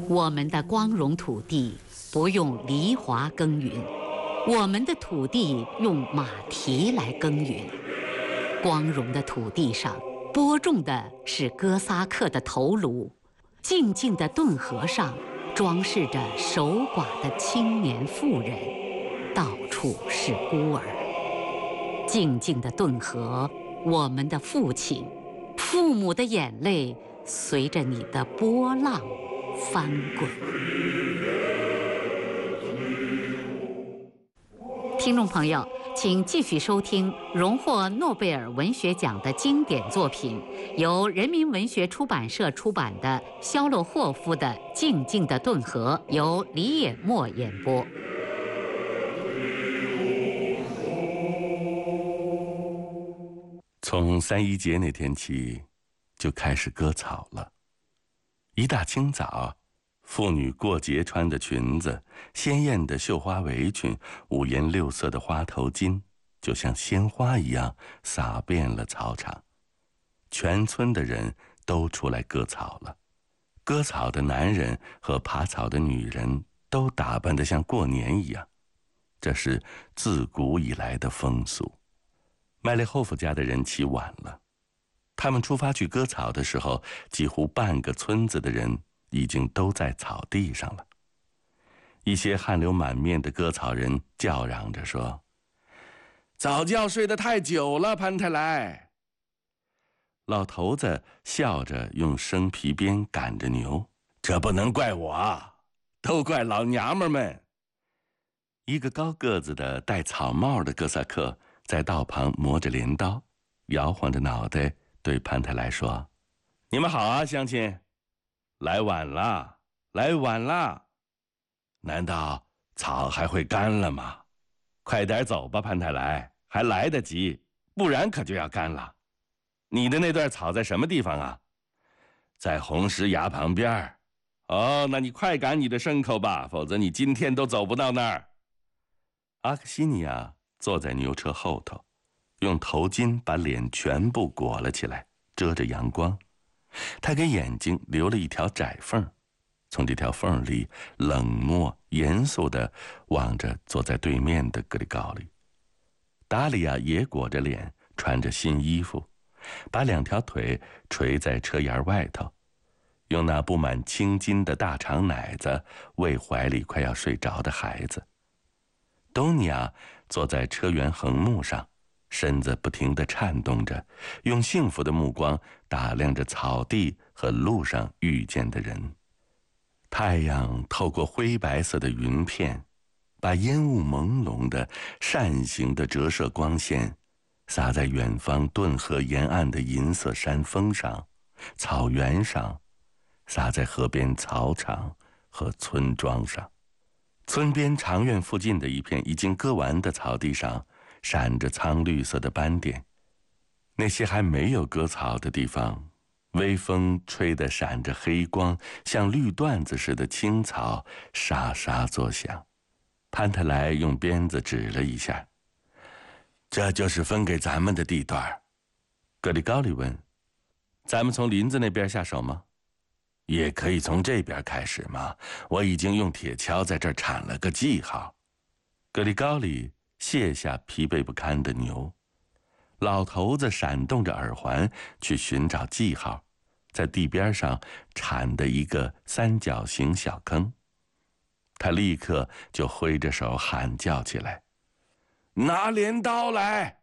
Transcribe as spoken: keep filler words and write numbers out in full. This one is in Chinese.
我们的光荣土地不用犁铧耕耘，我们的土地用马蹄来耕耘。光荣的土地上播种的是哥萨克的头颅，静静的顿河上装饰着守寡的青年妇人，到处是孤儿。静静的顿河，我们的父亲，父母的眼泪随着你的波浪翻滚。听众朋友，请继续收听荣获诺贝尔文学奖的经典作品，由人民文学出版社出版的肖洛霍夫的《静静的顿河》，由李野墨演播。 从三一节那天起，就开始割草了。一大清早，妇女过节穿的裙子、鲜艳的绣花围裙、五颜六色的花头巾，就像鲜花一样洒遍了草场。全村的人都出来割草了。割草的男人和耙草的女人都打扮得像过年一样，这是自古以来的风俗。麦列霍夫家的人起晚了，他们出发去割草的时候，几乎半个村子的人已经都在草地上了。一些汗流满面的割草人叫嚷着说：“早觉睡得太久了，潘太来。”老头子笑着用生皮鞭赶着牛：“这不能怪我，都怪老娘们们。”一个高个子的戴草帽的哥萨克在道旁磨着镰刀，摇晃着脑袋对潘太来说：“你们好啊，乡亲，来晚了，来晚了。难道草还会干了吗？快点走吧，潘太来，还来得及，不然可就要干了。你的那段草在什么地方啊？在红石崖旁边。哦，那你快赶你的牲口吧，否则你今天都走不到那儿。”阿克西尼亚坐在牛车后头，用头巾把脸全部裹了起来，遮着阳光。他给眼睛留了一条窄缝，从这条缝里冷漠严肃地望着坐在对面的格里高利。达利亚也裹着脸，穿着新衣服，把两条腿垂在车沿外头，用那布满青筋的大长奶子喂怀里快要睡着的孩子。多尼亚坐在车辕横木上，身子不停地颤动着，用幸福的目光打量着草地和路上遇见的人。太阳透过灰白色的云片，把烟雾朦胧的扇形的折射光线洒在远方顿河沿岸的银色山峰上、草原上，洒在河边草场和村庄上。村边长院附近的一片已经割完的草地上闪着苍绿色的斑点，那些还没有割草的地方，微风吹得闪着黑光，像绿缎子似的青草沙沙作响。潘特莱用鞭子指了一下：“这就是分给咱们的地段。”格里高利问：“咱们从林子那边下手吗？”“也可以从这边开始嘛，我已经用铁锹在这儿铲了个记号。”格里高利卸下疲惫不堪的牛，老头子闪动着耳环去寻找记号，在地边上铲的一个三角形小坑。他立刻就挥着手喊叫起来：“拿镰刀来！”